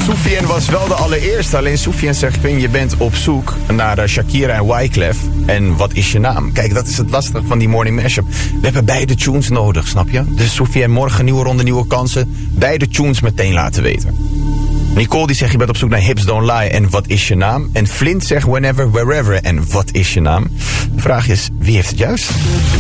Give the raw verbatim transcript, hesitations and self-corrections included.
Soufiane was wel de allereerste. Alleen Soufiane zegt, Quinn, je bent op zoek naar uh, Shakira en Wyclef. En wat is je naam? Kijk, dat is het lastige van die morning mashup. We hebben beide tunes nodig, snap je? Dus Soufiane, morgen nieuwe ronde, nieuwe kansen. Beide tunes meteen laten weten. Nicole die zegt, je bent op zoek naar Hips Don't Lie en wat is je naam? En Flint zegt, whenever, wherever en wat is je naam? De vraag is, wie heeft het juist?